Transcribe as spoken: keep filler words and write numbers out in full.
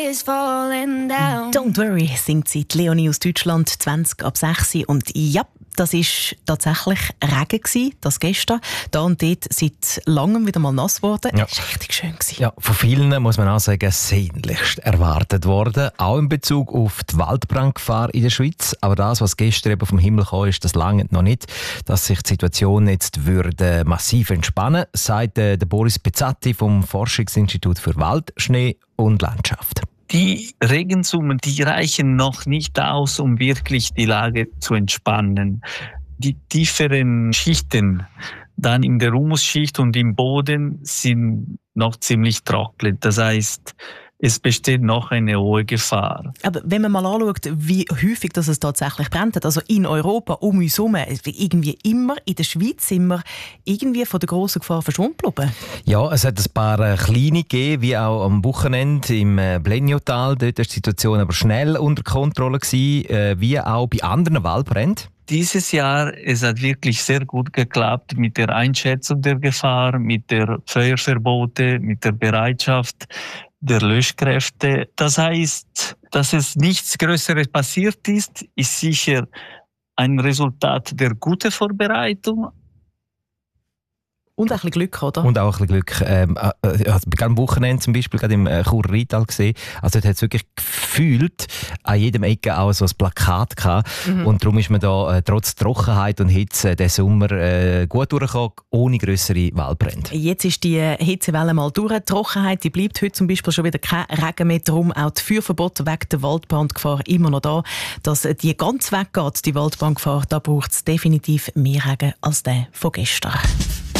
Don't worry, singt sie die Leonie aus Deutschland, zwanzig ab sechs. Und ja, das war tatsächlich Regen gewesen, das gestern. Da und dort seit langem wieder mal nass geworden. Ja. Das war richtig schön gewesen. Ja, von vielen muss man auch sagen, sehnlichst erwartet worden. Auch in Bezug auf die Waldbrandgefahr in der Schweiz. Aber das, was gestern eben vom Himmel kam, ist, das lange noch nicht, dass sich die Situation jetzt würde massiv entspannen, sagt äh, der Boris Pezzati vom Forschungsinstitut für Wald, Schnee und Landschaft. Die Regensummen, die reichen noch nicht aus, um wirklich die Lage zu entspannen. Die tieferen Schichten, dann in der Humusschicht und im Boden, sind noch ziemlich trocken. Das heißt, es besteht noch eine hohe Gefahr. Aber wenn man mal anschaut, wie häufig das es tatsächlich brennt, also in Europa, um uns herum, irgendwie immer in der Schweiz sind wir irgendwie von der grossen Gefahr verschwunden geblieben. Ja, es hat ein paar äh, kleine gegeben, wie auch am Wochenende im äh, Bleniotal. Dort war die Situation aber schnell unter Kontrolle gewesen, äh, wie auch bei anderen Waldbränden. Dieses Jahr, es hat wirklich sehr gut geklappt mit der Einschätzung der Gefahr, mit der Feuerverbote, mit der Bereitschaft der Löschkräfte. Das heißt, dass es nichts Größeres passiert ist, ist sicher ein Resultat der guten Vorbereitung. Und auch ein bisschen Glück, oder? Und auch ein bisschen Glück. Ähm, äh, also am Wochenende zum Beispiel, gerade im äh, Churer Rheintal gesehen, also dort hat es wirklich gefühlt an jedem Ecke auch so ein Plakat gehabt. Mhm. Und darum ist man da äh, trotz Trockenheit und Hitze diesen Sommer äh, gut durchgekommen, ohne grössere Waldbrände. Jetzt ist die Hitzewelle mal durch. Die Trockenheit, die bleibt heute zum Beispiel schon wieder kein Regen mehr. Darum auch die Feuerverbote wegen der Waldbrandgefahr immer noch da. Dass die ganz weggeht, die Waldbrandgefahr, da braucht es definitiv mehr Regen als der von gestern.